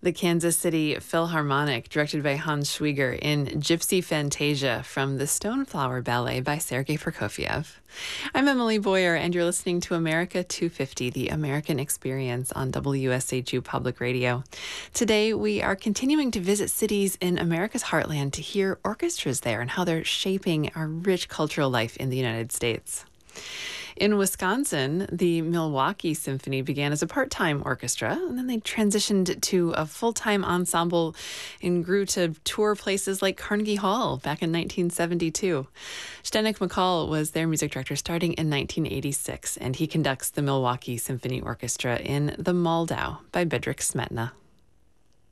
The Kansas City Philharmonic, directed by Hans Schwieger, in Gypsy Fantasia from the Stoneflower Ballet by Sergei Prokofiev. I'm Emily Boyer, and you're listening to America 250, the American Experience on WSHU Public Radio. Today, we are continuing to visit cities in America's heartland to hear orchestras there and how they're shaping our rich cultural life in the United States. In Wisconsin, the Milwaukee Symphony began as a part-time orchestra, and then they transitioned to a full-time ensemble and grew to tour places like Carnegie Hall back in 1972. Zdenek McCall was their music director starting in 1986, and he conducts the Milwaukee Symphony Orchestra in The Moldau by Bedřich Smetana.